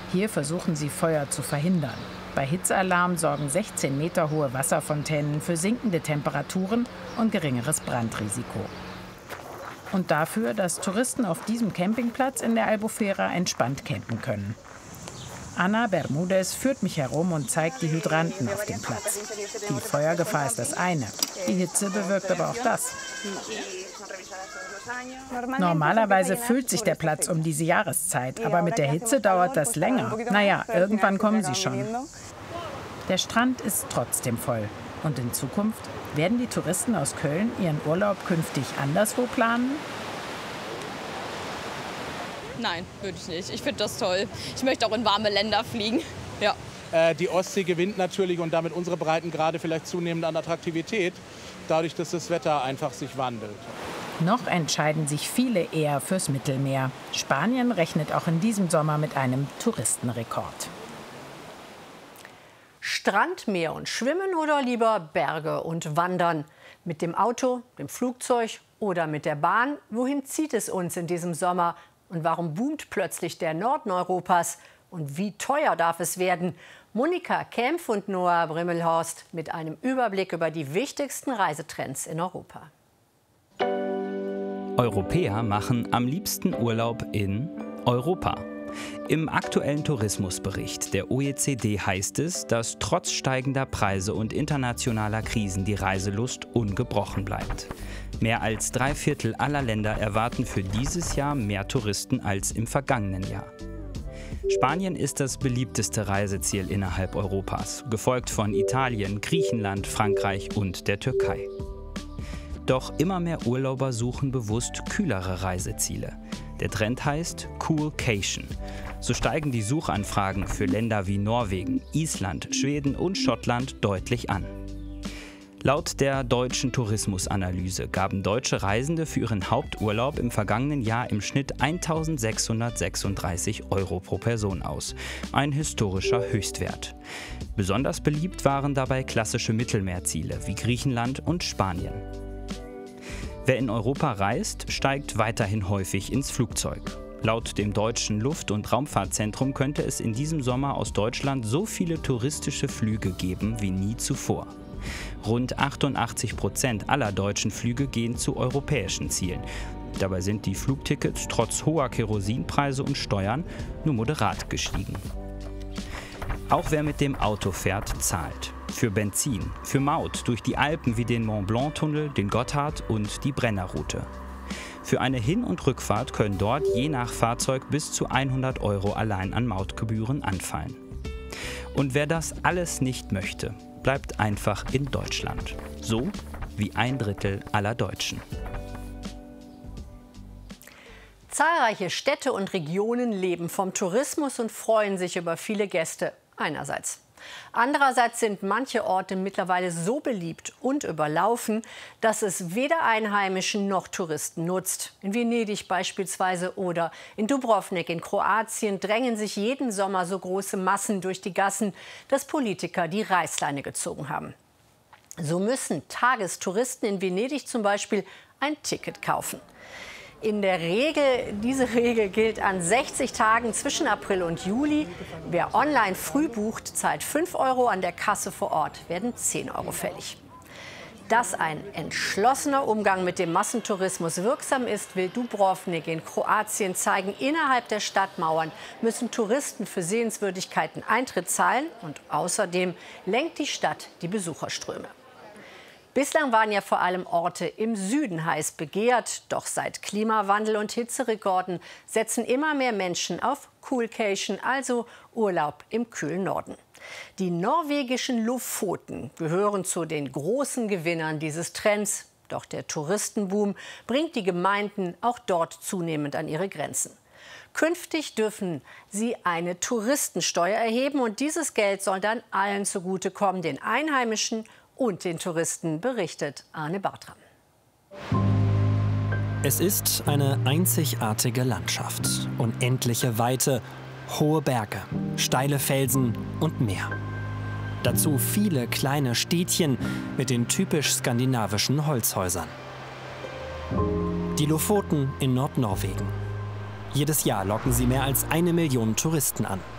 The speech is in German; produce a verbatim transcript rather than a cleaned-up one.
Hier versuchen sie, Feuer zu verhindern. Bei Hitzealarm sorgen sechzehn Meter hohe Wasserfontänen für sinkende Temperaturen und geringeres Brandrisiko. Und dafür, dass Touristen auf diesem Campingplatz in der Albufera entspannt campen können. Ana Bermudez führt mich herum und zeigt die Hydranten auf dem Platz. Die Feuergefahr ist das eine, die Hitze bewirkt aber auch das. Normalerweise füllt sich der Platz um diese Jahreszeit, aber mit der Hitze dauert das länger. Naja, irgendwann kommen sie schon. Der Strand ist trotzdem voll. Und in Zukunft werden die Touristen aus Köln ihren Urlaub künftig anderswo planen? Nein, würde ich nicht. Ich finde das toll. Ich möchte auch in warme Länder fliegen. Ja. Äh, die Ostsee gewinnt natürlich und damit unsere Breitengrade vielleicht zunehmend an Attraktivität, dadurch, dass das Wetter einfach sich wandelt. Noch entscheiden sich viele eher fürs Mittelmeer. Spanien rechnet auch in diesem Sommer mit einem Touristenrekord. Strand, Meer und Schwimmen oder lieber Berge und Wandern? Mit dem Auto, dem Flugzeug oder mit der Bahn? Wohin zieht es uns in diesem Sommer? Und warum boomt plötzlich der Norden Europas? Und wie teuer darf es werden? Monika Kempf und Noah Brimmelhorst mit einem Überblick über die wichtigsten Reisetrends in Europa. Europäer machen am liebsten Urlaub in Europa. Im aktuellen Tourismusbericht der O E C D heißt es, dass trotz steigender Preise und internationaler Krisen die Reiselust ungebrochen bleibt. Mehr als drei Viertel aller Länder erwarten für dieses Jahr mehr Touristen als im vergangenen Jahr. Spanien ist das beliebteste Reiseziel innerhalb Europas, gefolgt von Italien, Griechenland, Frankreich und der Türkei. Doch immer mehr Urlauber suchen bewusst kühlere Reiseziele. Der Trend heißt Coolcation. So steigen die Suchanfragen für Länder wie Norwegen, Island, Schweden und Schottland deutlich an. Laut der Deutschen Tourismusanalyse gaben deutsche Reisende für ihren Haupturlaub im vergangenen Jahr im Schnitt eintausendsechshundertsechsunddreißig Euro pro Person aus. Ein historischer Höchstwert. Besonders beliebt waren dabei klassische Mittelmeerziele wie Griechenland und Spanien. Wer in Europa reist, steigt weiterhin häufig ins Flugzeug. Laut dem Deutschen Luft- und Raumfahrtzentrum könnte es in diesem Sommer aus Deutschland so viele touristische Flüge geben wie nie zuvor. Rund achtundachtzig Prozent aller deutschen Flüge gehen zu europäischen Zielen. Dabei sind die Flugtickets trotz hoher Kerosinpreise und Steuern nur moderat gestiegen. Auch wer mit dem Auto fährt, zahlt. Für Benzin, für Maut durch die Alpen wie den Mont-Blanc-Tunnel, den Gotthard und die Brennerroute. Für eine Hin- und Rückfahrt können dort je nach Fahrzeug bis zu hundert Euro allein an Mautgebühren anfallen. Und wer das alles nicht möchte, bleibt einfach in Deutschland. So wie ein Drittel aller Deutschen. Zahlreiche Städte und Regionen leben vom Tourismus und freuen sich über viele Gäste einerseits. Andererseits sind manche Orte mittlerweile so beliebt und überlaufen, dass es weder Einheimischen noch Touristen nutzt. In Venedig beispielsweise oder in Dubrovnik in Kroatien drängen sich jeden Sommer so große Massen durch die Gassen, dass Politiker die Reißleine gezogen haben. So müssen Tagestouristen in Venedig zum Beispiel ein Ticket kaufen. In der Regel, diese Regel gilt an sechzig Tagen zwischen April und Juli. Wer online früh bucht, zahlt fünf Euro, an der Kasse vor Ort werden zehn Euro fällig. Dass ein entschlossener Umgang mit dem Massentourismus wirksam ist, will Dubrovnik in Kroatien zeigen. Innerhalb der Stadtmauern müssen Touristen für Sehenswürdigkeiten Eintritt zahlen und außerdem lenkt die Stadt die Besucherströme. Bislang waren ja vor allem Orte im Süden heiß begehrt. Doch seit Klimawandel und Hitzerekorden setzen immer mehr Menschen auf Coolcation, also Urlaub im kühlen Norden. Die norwegischen Lofoten gehören zu den großen Gewinnern dieses Trends. Doch der Touristenboom bringt die Gemeinden auch dort zunehmend an ihre Grenzen. Künftig dürfen sie eine Touristensteuer erheben und dieses Geld soll dann allen zugutekommen, den Einheimischen und den Touristen, berichtet Arne Bartram. Es ist eine einzigartige Landschaft, unendliche Weite, hohe Berge, steile Felsen und Meer. Dazu viele kleine Städtchen mit den typisch skandinavischen Holzhäusern. Die Lofoten in Nordnorwegen. Jedes Jahr locken sie mehr als eine Million Touristen an.